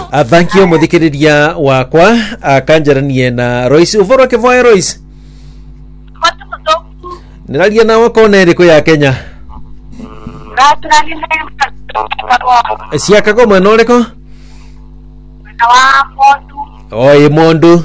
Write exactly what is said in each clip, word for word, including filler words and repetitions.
Uh, thank you muthikiriria wakwa akanjaranie na Royce uvoro ke voe Royce. Watu mdogo. Niralia na wako nere ko ya Kenya. Ratrani na Sia kago manore ko? Na wa Mondu. Oi Mondu.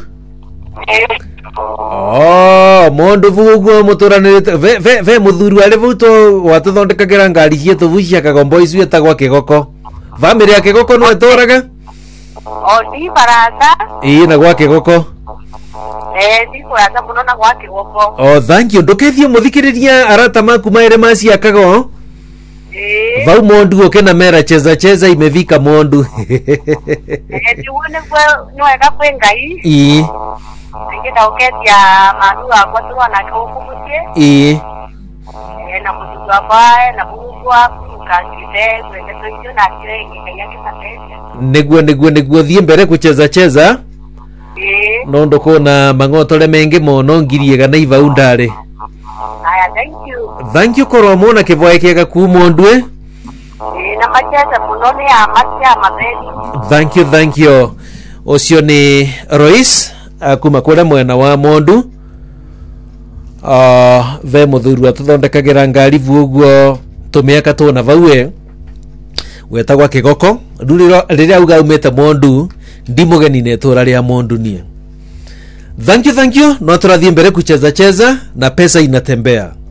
Oh, Mondu vugo muturanirite ve ve ve muthuru ale vuto watuthondekagira ngari cietu vucia kagombo icu etagwa Kigoko. Family ya Kigoko no etoraga? Odi baraka. Ii na gwa Kigoko. Eh, ndiko ya muno na gwa Kigoko. Oh, thank you. Ndukethio muthikiriria arata maku maire masi akago. Eh. Vau Mondu okena mera cheza cheza imevika Mondu. Eh, dione kwa no eka kwengai. Ii. Ngenda uketia manu akwa tuwa na kukubutie. Ii. Eh, na kutuzwa bae na bugwa kukangite kwende toyo na kile ngenya kisatete. Neguo neguo neguo thie mbere kucheza cheza. Eh. Nondo kona mangotore mengi mono ngiriega na ivau ndare. Aya, thank you. Thank you koro mona kivoe kiega ku Mondu eh. Eh, na macheza munone ya matia mabeni. Thank you, thank you. Ocio ni Royce akuma kura mwena wa Mondu. Ah, uh, ve muthuru atuthondekagira ngari vuguo tumiaka tuna vaue. Wetagwa Kigoko. Ruriro riria uga umete Mondu ndimugeni netura ria Mondu nie. Thank you, thank you. No turathie mbere kucheza cheza na pesa inatembea.